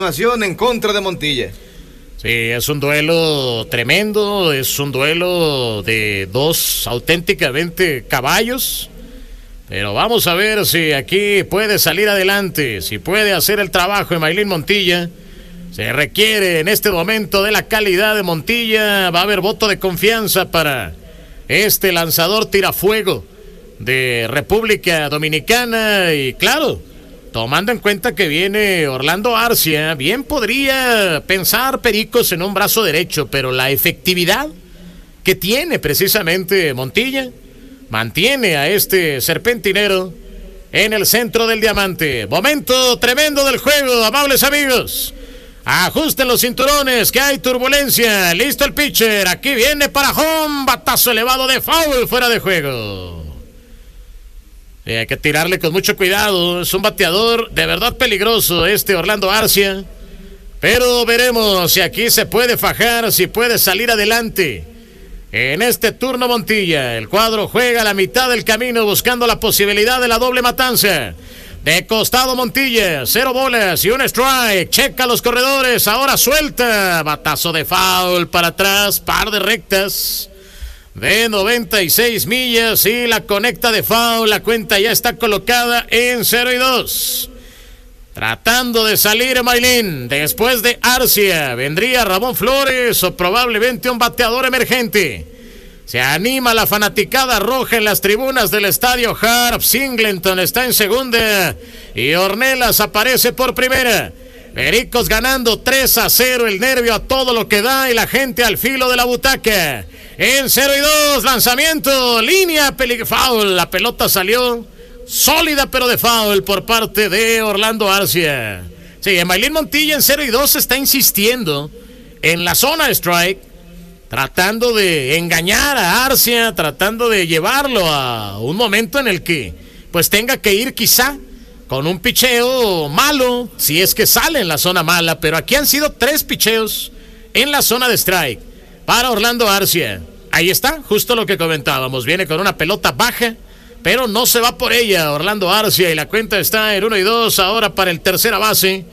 En contra de Montilla. Sí, es un duelo tremendo, es un duelo de dos auténticamente caballos, pero vamos a ver si aquí puede salir adelante, si puede hacer el trabajo de Maylin Montilla. Se requiere en este momento de la calidad de Montilla, va a haber voto de confianza para este lanzador tirafuego de República Dominicana y claro, tomando en cuenta que viene Orlando Arcia, bien podría pensar Pericos en un brazo derecho, pero la efectividad que tiene precisamente Montilla mantiene a este serpentinero en el centro del diamante. Momento tremendo del juego, amables amigos. Ajusten los cinturones, que hay turbulencia. Listo el pitcher, aquí viene para home, batazo elevado de foul, fuera de juego. Hay que tirarle con mucho cuidado. Es un bateador de verdad peligroso este Orlando Arcia. Pero veremos si aquí se puede fajar, si puede salir adelante. En este turno Montilla, el cuadro juega a la mitad del camino buscando la posibilidad de la doble matanza. De costado Montilla, 0 bolas y un strike. Checa los corredores, ahora suelta. Batazo de foul para atrás, par de rectas de 96 millas y la conecta de foul. La cuenta ya está colocada en 0-2. Tratando de salir Maylin. Después de Arcia vendría Ramón Flores o probablemente un bateador emergente. Se anima la fanaticada roja en las tribunas del estadio Harp. Singleton está en segunda y Ornelas aparece por primera. Pericos ganando 3-0, el nervio a todo lo que da y la gente al filo de la butaca. En 0-2, lanzamiento, línea, foul. La pelota salió sólida pero de foul por parte de Orlando Arcia. Sí, Maylin Montilla en 0-2 está insistiendo en la zona de strike, tratando de engañar a Arcia, tratando de llevarlo a un momento en el que pues tenga que ir quizá con un picheo malo, si es que sale en la zona mala, pero aquí han sido 3 picheos en la zona de strike para Orlando Arcia. Ahí está, justo lo que comentábamos, viene con una pelota baja, pero no se va por ella Orlando Arcia y la cuenta está en 1-2 ahora para el tercera base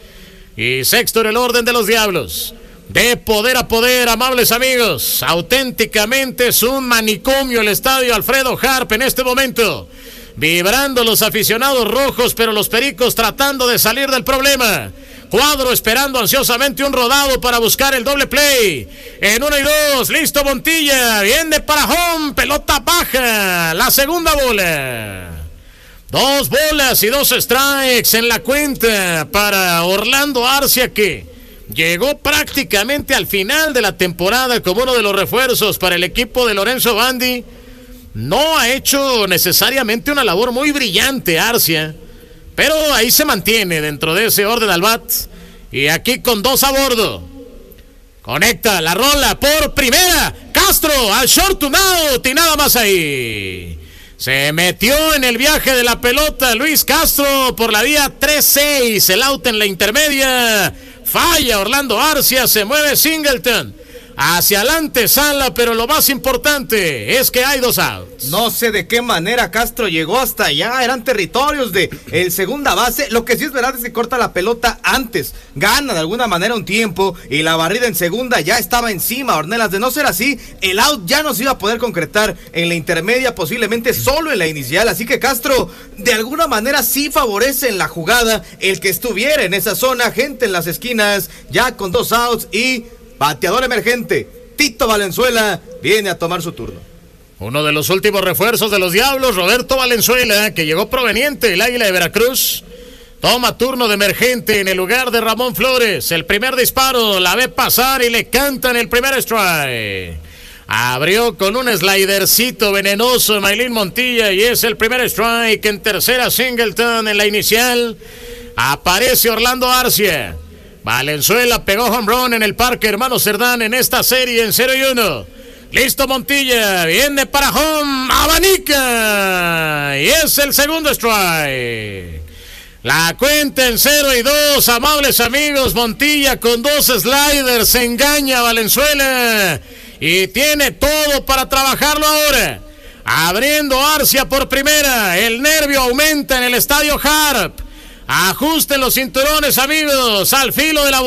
y sexto en el orden de los Diablos. De poder a poder, amables amigos, auténticamente es un manicomio el estadio Alfredo Harp en este momento. Vibrando los aficionados rojos, pero los Pericos tratando de salir del problema. Cuadro esperando ansiosamente un rodado para buscar el doble play. En 1-2, listo Montilla, viene para home, pelota baja, la segunda bola. 2 bolas y 2 strikes en la cuenta para Orlando Arcia, que llegó prácticamente al final de la temporada como uno de los refuerzos para el equipo de Lorenzo Bandi. No ha hecho necesariamente una labor muy brillante Arcia, pero ahí se mantiene dentro de ese orden al bat. Y aquí con 2 a bordo. Conecta la rola por primera. Castro al short to out y nada más ahí. Se metió en el viaje de la pelota Luis Castro por la vía 3-6. El out en la intermedia. Falla Orlando Arcia, se mueve Singleton hacia adelante Sala, pero lo más importante es que hay 2 outs. No sé de qué manera Castro llegó hasta allá, eran territorios de el segunda base. Lo que sí es verdad es que corta la pelota antes, gana de alguna manera un tiempo y la barrida en segunda ya estaba encima Ornelas. De no ser así, el out ya no se iba a poder concretar en la intermedia, posiblemente solo en la inicial. Así que Castro de alguna manera sí favorece en la jugada el que estuviera en esa zona, gente en las esquinas, ya con 2 outs y bateador emergente, Tito Valenzuela, viene a tomar su turno. Uno de los últimos refuerzos de los Diablos, Roberto Valenzuela, que llegó proveniente del Águila de Veracruz, toma turno de emergente en el lugar de Ramón Flores. El primer disparo, la ve pasar y le cantan el primer strike. Abrió con un slidercito venenoso Maylin Montilla y es el primer strike. En tercera Singleton en la inicial. Aparece Orlando Arcia. Valenzuela pegó home run en el Parque Hermano Cerdán en esta serie en 0-1. Listo Montilla, viene para home, abanica y es el segundo strike. La cuenta en 0-2, amables amigos. Montilla con 2 sliders engaña a Valenzuela y tiene todo para trabajarlo ahora. Abriendo Arcia por primera, el nervio aumenta en el estadio Harp. Ajusten los cinturones, amigos, al filo de la